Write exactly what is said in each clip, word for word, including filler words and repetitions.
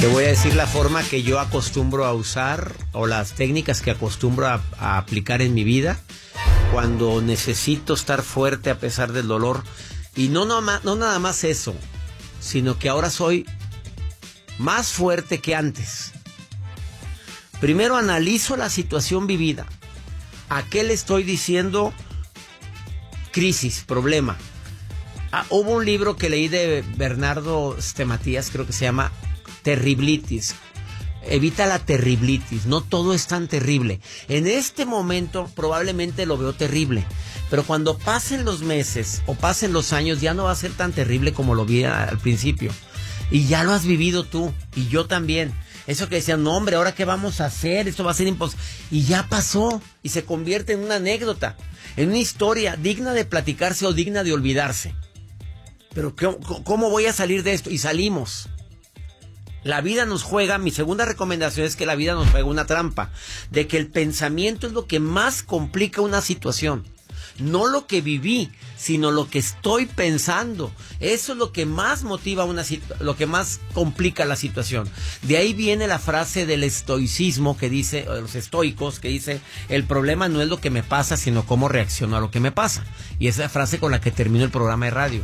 Te voy a decir la forma que yo acostumbro a usar o las técnicas que acostumbro a, a aplicar en mi vida cuando necesito estar fuerte a pesar del dolor. Y no, no, no nada más eso, sino que ahora soy más fuerte que antes. Primero analizo la situación vivida. ¿A qué le estoy diciendo crisis, problema? Ah, hubo un libro que leí de Bernardo Stematías, creo que se llama Terriblitis. Evita la terriblitis. No todo es tan terrible. En este momento probablemente lo veo terrible, pero cuando pasen los meses o pasen los años ya no va a ser tan terrible como lo vi al principio. Y ya lo has vivido tú y yo también. Eso que decían, no hombre, ¿ahora qué vamos a hacer? Esto va a ser imposible. Y ya pasó y se convierte en una anécdota, en una historia digna de platicarse o digna de olvidarse. Pero ¿cómo voy a salir de esto? Y salimos. La vida nos juega, mi segunda recomendación es que la vida nos juega una trampa, de que el pensamiento es lo que más complica una situación. No lo que viví, sino lo que estoy pensando. Eso es lo que más motiva una situ- lo que más complica la situación. De ahí viene la frase del estoicismo que dice, o de los estoicos, que dice, el problema no es lo que me pasa, sino cómo reacciono a lo que me pasa. Y esa es la frase con la que termino el programa de radio.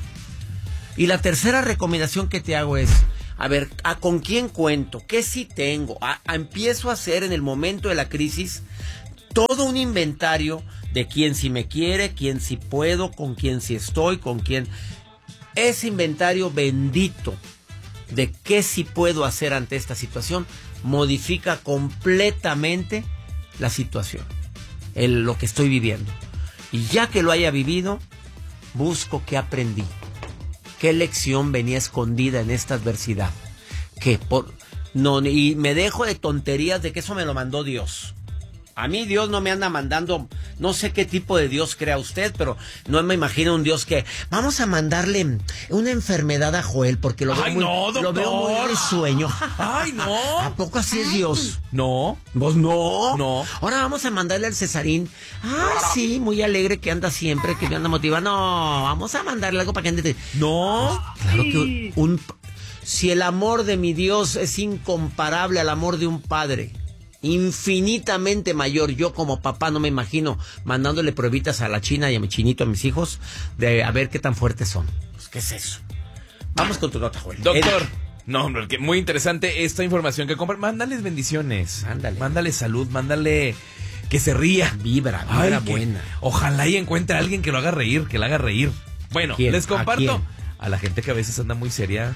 Y la tercera recomendación que te hago es, a ver, ¿a con quién cuento? ¿Qué sí tengo? A, a, empiezo a hacer en el momento de la crisis todo un inventario de quién sí me quiere, quién sí puedo, con quién sí estoy, con quién. Ese inventario bendito de qué sí puedo hacer ante esta situación modifica completamente la situación, el, lo que estoy viviendo. Y ya que lo haya vivido, busco qué aprendí. ¿Qué lección venía escondida en esta adversidad? Que por no y me dejo de tonterías de que eso me lo mandó Dios. A mí Dios no me anda mandando, no sé qué tipo de Dios crea usted, pero no me imagino un Dios que vamos a mandarle una enfermedad a Joel porque lo veo Ay, muy, no, doctor. lo veo muy risueño. Ay, no. ¿A poco así es Dios? No. ¿Vos no? No. Ahora vamos a mandarle al Cesarín. Ah, sí, muy alegre que anda siempre, que me anda motivado. No, vamos a mandarle algo para que ande. No. Claro que un, si el amor de mi Dios es incomparable al amor de un padre, infinitamente mayor, yo como papá no me imagino mandándole pruebitas a la China y a mi chinito, a mis hijos, de a ver qué tan fuertes son. Pues, ¿qué es eso? Vamos con tu nota, Joel. Doctor. El... No, hombre, que muy interesante esta información que compra. Mándales bendiciones. Ándale. Mándale salud, mándale que se ría. Vibra, vibra Ay, buena. Que, ojalá y encuentre a alguien que lo haga reír, que lo haga reír. Bueno, ¿Quién? les comparto ¿A, a la gente que a veces anda muy seria.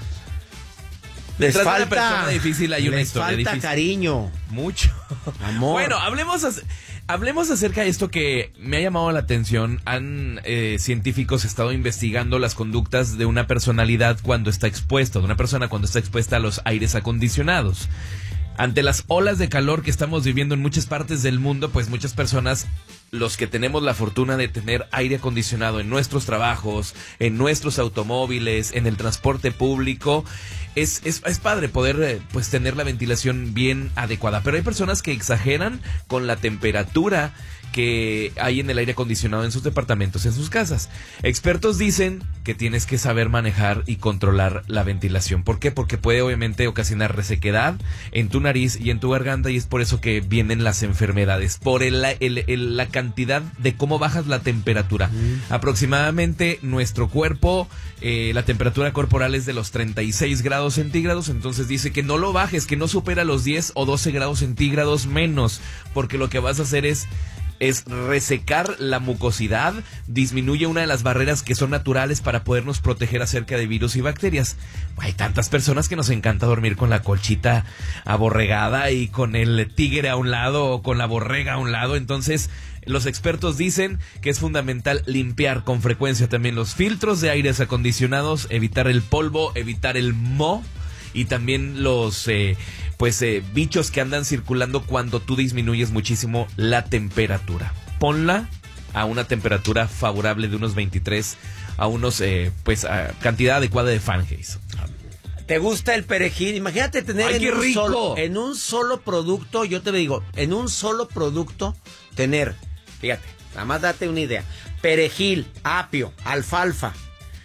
Les Detrás falta, de una persona difícil hay una les historia falta difícil. Cariño. Mucho. Amor. Bueno, hablemos, hablemos acerca de esto que me ha llamado la atención. Han eh, científicos estado investigando las conductas de una personalidad cuando está expuesta, de una persona cuando está expuesta a los aires acondicionados. Ante las olas de calor que estamos viviendo en muchas partes del mundo, pues muchas personas, los que tenemos la fortuna de tener aire acondicionado en nuestros trabajos, en nuestros automóviles, en el transporte público, es, es, es padre poder eh, pues tener la ventilación bien adecuada. Pero hay personas que exageran con la temperatura que hay en el aire acondicionado en sus departamentos, en sus casas. Expertos dicen que tienes que saber manejar y controlar la ventilación. ¿Por qué? Porque puede obviamente ocasionar resequedad en tu nariz y en tu garganta, y es por eso que vienen las enfermedades, por el, el, el, la cantidad de cómo bajas la temperatura. Mm. Aproximadamente nuestro cuerpo, eh, la temperatura corporal es de los treinta y seis grados centígrados, entonces dice que no lo bajes, que no supera los diez o doce grados centígrados menos, porque lo que vas a hacer es es resecar la mucosidad, disminuye una de las barreras que son naturales para podernos proteger acerca de virus y bacterias. Hay tantas personas que nos encanta dormir con la colchita aborregada y con el tigre a un lado o con la borrega a un lado, entonces los expertos dicen que es fundamental limpiar con frecuencia también los filtros de aires acondicionados, evitar el polvo, evitar el moho y también los eh, pues eh, bichos que andan circulando cuando tú disminuyes muchísimo la temperatura. Ponla a una temperatura favorable de unos veintitrés a unos eh, pues a cantidad adecuada de Fahrenheit. ¿Te gusta el perejil? Imagínate tener ¡Ay, en, qué un rico! Solo, en un solo producto, yo te digo, en un solo producto tener, fíjate, nada más date una idea, perejil, apio, alfalfa,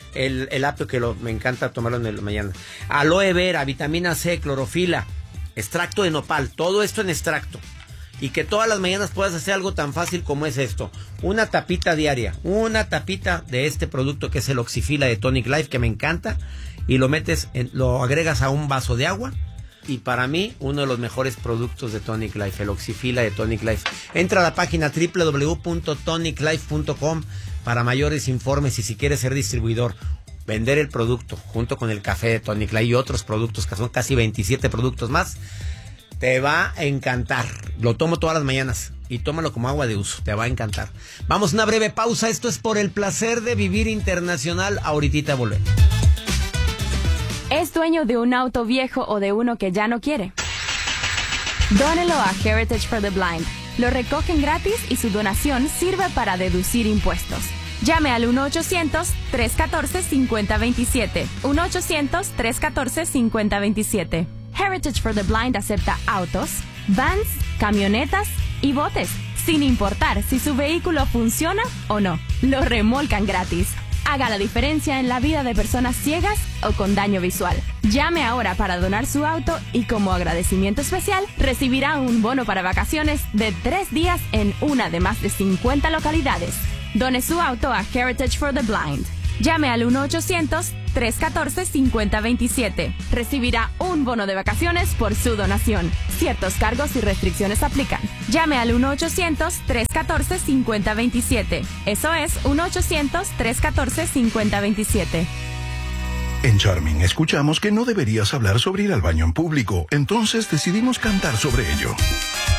el, el apio que lo, me encanta tomarlo en la mañana. Aloe vera, vitamina C, clorofila, extracto de nopal, todo esto en extracto. Y que todas las mañanas puedas hacer algo tan fácil como es esto. Una tapita diaria, una tapita de este producto que es el Oxifila de Tonic Life, que me encanta. Y lo metes, en, lo agregas a un vaso de agua. Y para mí, uno de los mejores productos de Tonic Life, el Oxifila de Tonic Life. Entra a la página doble u doble u doble u punto tonic life punto com para mayores informes y si quieres ser distribuidor. Vender el producto junto con el café de Tonic Life y otros productos, que son casi veintisiete productos más. Te va a encantar. Lo tomo todas las mañanas y tómalo como agua de uso. Te va a encantar. Vamos a una breve pausa. Esto es Por el Placer de Vivir Internacional. Ahorita volvemos. ¿Es dueño de un auto viejo o de uno que ya no quiere? Dónelo a Heritage for the Blind. Lo recogen gratis y su donación sirve para deducir impuestos. Llame al uno ochocientos, tres catorce, cincuenta veintisiete. uno ochocientos, tres catorce, cincuenta veintisiete. Heritage for the Blind acepta autos, vans, camionetas y botes, sin importar si su vehículo funciona o no. Lo remolcan gratis. Haga la diferencia en la vida de personas ciegas o con daño visual. Llame ahora para donar su auto y como agradecimiento especial recibirá un bono para vacaciones de tres días en una de más de cincuenta localidades. Done su auto a Heritage for the Blind. Llame al uno ochocientos, tres catorce, cincuenta veintisiete. Recibirá un bono de vacaciones por su donación. Ciertos cargos y restricciones aplican. Llame al uno ochocientos, tres catorce, cincuenta veintisiete. Eso es uno ochocientos, tres catorce, cincuenta veintisiete. En Charming escuchamos que no deberías hablar sobre ir al baño en público, entonces decidimos cantar sobre ello.